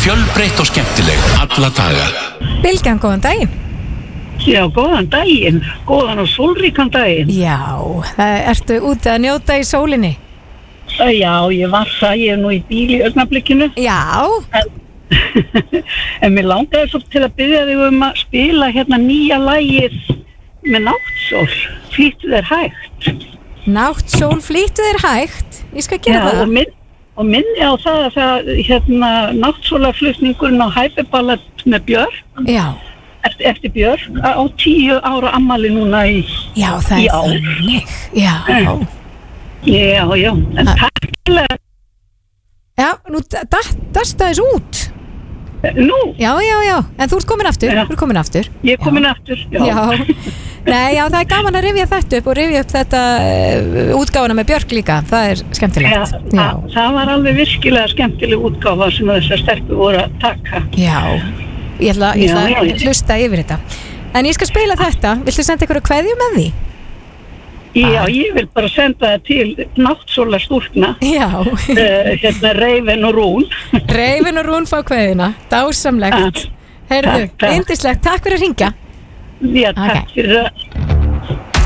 Fjölbreytt og skemmtileg alla daga. Bylgjan, góðan daginn. Já, góðan daginn, góðan og sólríkan daginn. Já, ertu úti að njóta í sólinni? Já, ég var það, ég nú í bíl í augnablikinu. Já. En mér langaði svo til að biðja þig að spila hérna nýja lagið með Náttsól, flýttu þér hægt. Náttsól, flýttu þér hægt? Ég skal gera það. Og minni á það að Náttsólaflutningurinn á Hæpiballett með Björk. Já. Eftir Björk á 10 ára ammali núna í ár. Já, það er þannig. Já. Já, en takk fyrir. Já, nú dasta þess út. Nú? Já, en þú ert komin aftur. Já. Þú ert komin aftur. Ég er komin aftur, já. Nei, já, það er gaman að rifja þetta upp og rifja upp þetta útgáfuna með Björk líka. Það er skemmtilegt. Já. Það var alveg virkilega skemmtileg útgáfa sem þessar stelpur voru að taka. Já. Ég ætla að hlusta yfir þetta. En ég skal spila þetta. Viltu senda ykkur að kveðju með því? Já, ég vil bara senda það til Náttsóla stúlkna. Já. Hérna Reifin og Rún. Reifin og Rún fá kveðjuna. Dásamlegt. Heyrðu, yndislegt. Takk fyrir að hringja. Já, takk fyrir að